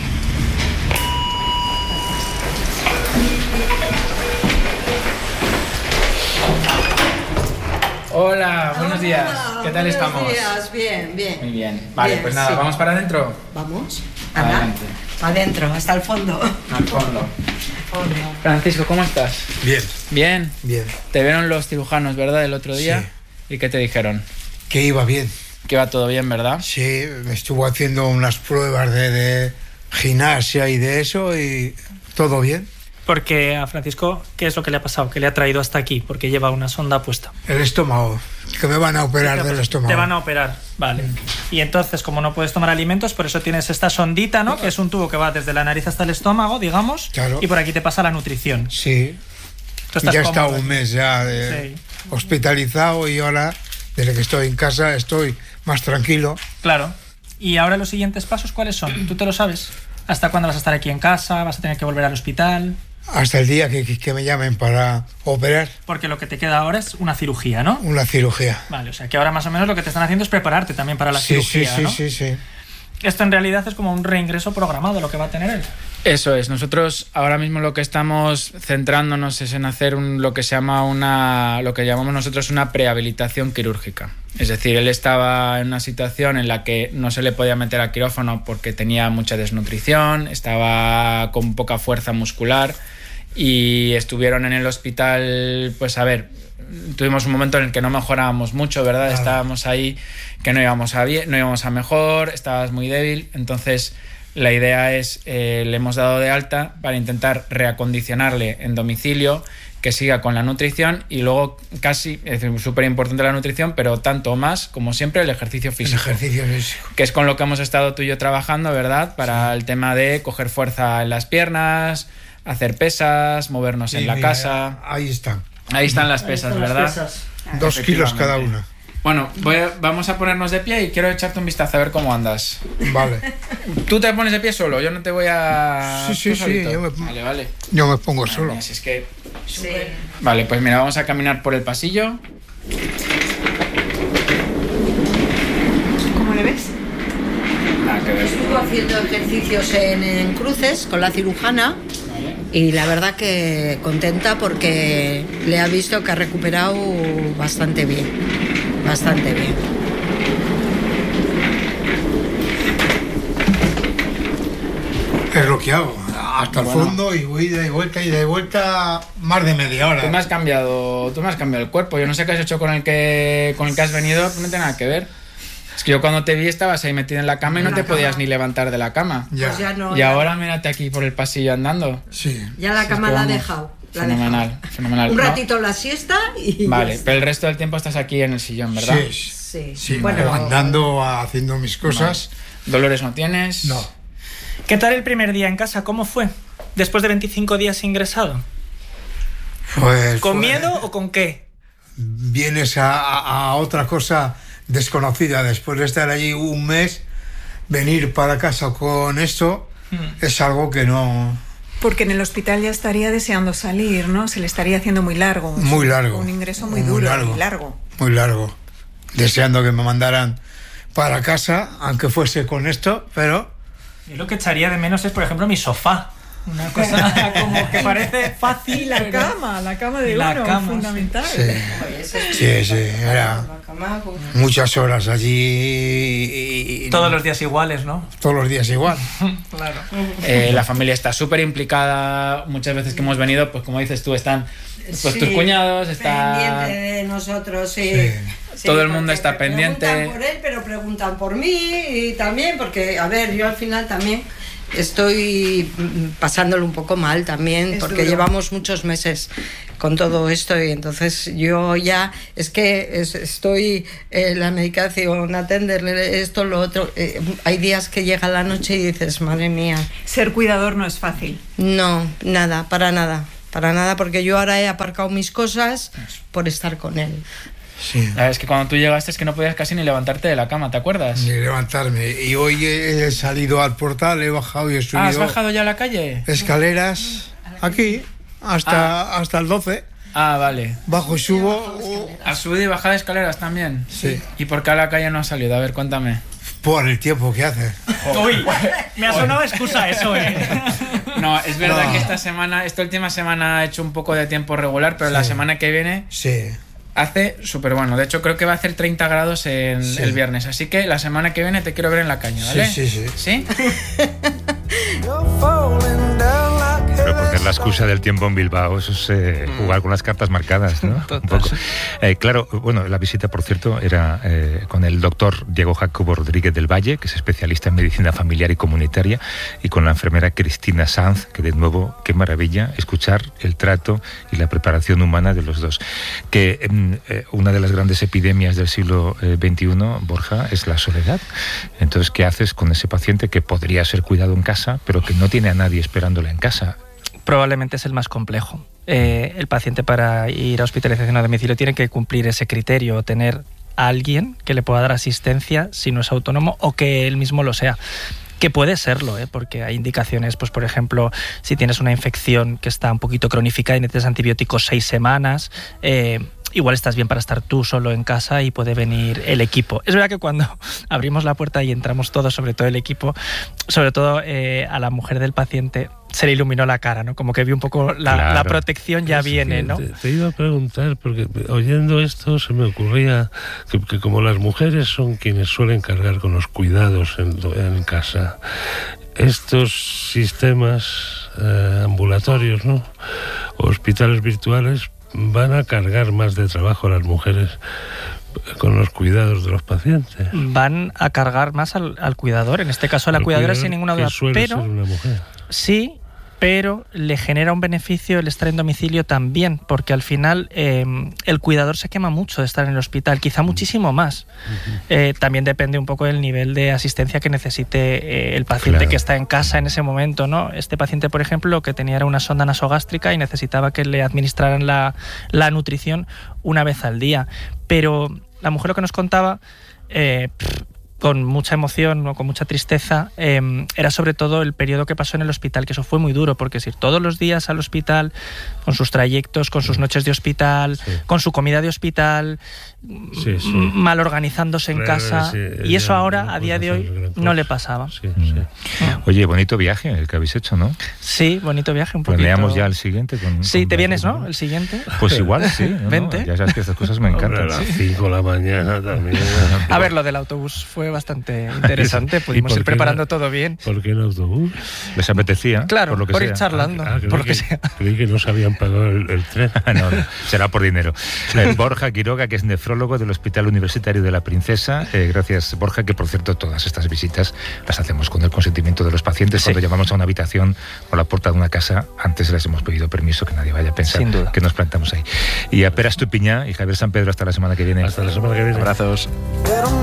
Hola, buenos días. Hola, ¿Qué tal estamos? Buenos días, bien, bien. Muy bien. Vale, bien, pues nada, sí. ¿vamos para adentro? Vamos. Adelante. Adentro, hasta el fondo. Al fondo. fondo. Francisco, ¿cómo estás? Bien. ¿Bien? Bien. Te vieron los cirujanos, ¿verdad, el otro día? Sí. ¿Y qué te dijeron? Que iba bien. Que iba todo bien, ¿verdad? Sí, me estuvo haciendo unas pruebas de, de gimnasia y de eso y todo bien. Porque a Francisco, ¿qué es lo que le ha pasado? ¿Qué le ha traído hasta aquí? Porque lleva una sonda puesta. El estómago, que me van a operar del estómago. Te van a operar, vale. Y entonces, como no puedes tomar alimentos, por eso tienes esta sondita, ¿no? Que es un tubo que va desde la nariz hasta el estómago, digamos. Claro. Y por aquí te pasa la nutrición. Sí. Ya he estado un mes ya de sí. hospitalizado y ahora, desde que estoy en casa, estoy más tranquilo. Claro. ¿Y ahora los siguientes pasos cuáles son? ¿Tú te lo sabes? ¿Hasta cuándo vas a estar aquí en casa? ¿Vas a tener que volver al hospital? Hasta el día que, que me llamen para operar. Porque lo que te queda ahora es una cirugía, ¿no? Una cirugía. Vale, o sea que ahora más o menos lo que te están haciendo es prepararte también para la sí, cirugía, sí, ¿no? Sí, sí, sí. Esto en realidad es como un reingreso programado lo que va a tener él. Eso es. Nosotros ahora mismo lo que estamos centrándonos es en hacer un, lo que se llama una, lo que llamamos nosotros una prehabilitación quirúrgica. Es decir, él estaba en una situación en la que no se le podía meter al quirófano porque tenía mucha desnutrición, estaba con poca fuerza muscular y estuvieron en el hospital, pues a ver, tuvimos un momento en el que no mejorábamos mucho, ¿verdad? Claro. Estábamos ahí que no íbamos a bien, no íbamos a mejor, estabas muy débil, entonces la idea es, eh, le hemos dado de alta para intentar reacondicionarle en domicilio, que siga con la nutrición y luego casi, es decir, súper importante la nutrición, pero tanto más como siempre el ejercicio físico. El ejercicio físico. Que es con lo que hemos estado tú y yo trabajando, ¿verdad? Para sí. el tema de coger fuerza en las piernas, hacer pesas, movernos sí, en la mira, casa. Ahí están. Ahí están las pesas, están ¿verdad? Las pesas. Dos kilos cada una. Bueno, voy a, vamos a ponernos de pie y quiero echarte un vistazo a ver cómo andas. Vale. Tú te pones de pie solo, yo no te voy a... Sí, sí, sí. Yo me, vale, vale. Yo me pongo solo. Mira, si es que... Sí. Vale, pues mira, vamos a caminar por el pasillo. ¿Cómo le ves? Ah, que ves. Estuvo haciendo ejercicios en, en cruces con la cirujana. Vale. Y la verdad que contenta porque le ha visto que ha recuperado bastante bien, bastante bien. Es lo que hago, hasta el bueno. fondo y voy de vuelta y de vuelta más de media hora. Tú me has cambiado, tú me has cambiado el cuerpo. Yo no sé qué has hecho con el que con el que has venido, no tiene nada que ver. Es que yo cuando te vi estabas ahí metido en la cama y no te podías ni levantar de la cama. Ya. Pues ya no, y ya ahora no. mírate aquí por el pasillo andando. Sí. Ya la cama la ha dejado. La fenomenal, dejado. fenomenal. Un ¿no? ratito la siesta y... Vale, pero el resto del tiempo estás aquí en el sillón, ¿verdad? Sí, sí. sí. Bueno, andando, haciendo mis cosas. Vale. ¿Dolores no tienes? No. ¿Qué tal el primer día en casa? ¿Cómo fue? Después de veinticinco días ingresado. Pues, ¿Con pues, miedo o con qué? Vienes a, a, a otra cosa desconocida. Después de estar allí un mes, venir para casa con esto mm. es algo que no... Porque en el hospital ya estaría deseando salir, ¿no? Se le estaría haciendo muy largo. Muy largo. Un ingreso muy, muy duro, largo, muy largo. Muy largo. Deseando que me mandaran para casa, aunque fuese con esto, pero... Y lo que echaría de menos es, por ejemplo, mi sofá. Una cosa como que parece fácil. Y la pero... cama, la cama de la uno, cama, fundamental. Sí, sí, sí, era muchas horas allí. Y... Todos los días iguales, ¿no? Todos los días igual. Claro. Eh, la familia está súper implicada. Muchas veces que hemos venido, pues como dices tú, están pues, sí, tus cuñados, está... pendiente de nosotros, sí. sí. Sí, todo el mundo está pendiente. Preguntan por él, pero preguntan por mí y también, porque, a ver, yo al final también estoy pasándolo un poco mal también, es porque duro. Llevamos muchos meses con todo esto y entonces yo ya, es que es, estoy en la medicación, atenderle esto, lo otro. Eh, hay días que llega la noche y dices, madre mía. Ser cuidador no es fácil. No, nada, para nada. Para nada, porque yo ahora he aparcado mis cosas por estar con él. Sí. Es que cuando tú llegaste es que no podías casi ni levantarte de la cama, ¿te acuerdas? Ni levantarme. Y hoy he salido al portal, he bajado y he subido... Ah, ¿has bajado ya a la calle? Escaleras, aquí, hasta, ah. hasta el doce. Ah, vale. Bajo y subo... ¿Has subido y bajado escaleras también? Sí. ¿Y por qué a la calle no has salido? A ver, cuéntame. Por el tiempo que hace. Uy, me ha sonado excusa eso, ¿eh? No, es verdad no. que esta semana, esta última semana ha hecho un poco de tiempo regular, pero sí. La semana que viene... Sí. Hace súper bueno. De hecho, creo que va a hacer treinta grados en sí. el viernes. Así que la semana que viene te quiero ver en la caña, ¿vale? Sí, sí, ¿Sí? sí. Pero poner la excusa del tiempo en Bilbao, eso es eh, jugar con las cartas marcadas, ¿no? Un poco. Eh, claro, bueno, la visita, por cierto, era eh, con el doctor Diego Jacobo Rodríguez del Valle, que es especialista en medicina familiar y comunitaria, y con la enfermera Cristina Sanz, que de nuevo, qué maravilla escuchar el trato y la preparación humana de los dos. Que eh, una de las grandes epidemias del siglo veintiuno, Borja, es la soledad. Entonces, ¿qué haces con ese paciente que podría ser cuidado en casa, pero que no tiene a nadie esperándole en casa? Probablemente es el más complejo. Eh, el paciente, para ir a hospitalización a domicilio, tiene que cumplir ese criterio, tener a alguien que le pueda dar asistencia si no es autónomo o que él mismo lo sea. Que puede serlo, ¿eh? Porque hay indicaciones, pues por ejemplo, si tienes una infección que está un poquito cronificada y necesitas antibióticos seis semanas, eh, igual estás bien para estar tú solo en casa y puede venir el equipo. Es verdad que cuando abrimos la puerta y entramos todos, sobre todo el equipo, sobre todo eh, a la mujer del paciente, se le iluminó la cara, ¿no? Como que vio un poco la, claro. la protección ya es viene, ¿no? Te, te iba a preguntar, porque oyendo esto se me ocurría que, que como las mujeres son quienes suelen cargar con los cuidados en, en casa, estos sistemas eh, ambulatorios, ¿no? Hospitales virtuales van a cargar más de trabajo a las mujeres con los cuidados de los pacientes. Van a cargar más al, al cuidador, en este caso a la el cuidadora sin ninguna duda, suele pero ser una mujer. Sí, pero le genera un beneficio el estar en domicilio también, porque al final eh, el cuidador se quema mucho de estar en el hospital, quizá muchísimo más. Uh-huh. Eh, también depende un poco del nivel de asistencia que necesite eh, el paciente claro. que está en casa en ese momento, ¿no? Este paciente, por ejemplo, lo que tenía era una sonda nasogástrica y necesitaba que le administraran la, la nutrición una vez al día. Pero la mujer lo que nos contaba... Eh, pff, con mucha emoción o con mucha tristeza, eh, era sobre todo el periodo que pasó en el hospital, que eso fue muy duro, porque es ir todos los días al hospital, con sus trayectos, con sus noches de hospital, sí. con su comida de hospital, sí, sí. mal organizándose en claro, casa, sí, y eso ahora, a día de hoy, no le pasaba. Sí, sí. Oye, bonito viaje el que habéis hecho, ¿no? Sí, bonito viaje, un poquito. Planeamos ya el siguiente. Con, sí, con te vienes, ¿no? El siguiente. Pues igual, sí. ¿no? Vente. Ya sabes que estas cosas me encantan. Hombre, a las cinco de la mañana también. A ver, lo del autobús fue bastante interesante. Pudimos ir preparando no, todo bien. ¿Por qué en autobús? ¿Les apetecía? Claro, por, lo que por sea. ir charlando. Ah, por lo que, que sea. Creí que no se habían pagado el, el tren. no, no, será por dinero. Eh, Borja Quiroga, que es nefrólogo del Hospital Universitario de la Princesa. Eh, gracias, Borja, que por cierto todas estas visitas las hacemos con el consentimiento de los pacientes. Sí. Cuando llamamos a una habitación o la puerta de una casa, antes les hemos pedido permiso, que nadie vaya a pensar que nos plantamos ahí. Y a Pera Estupiñá y Javier San Pedro, hasta la semana que viene. Hasta la semana que viene. Abrazos.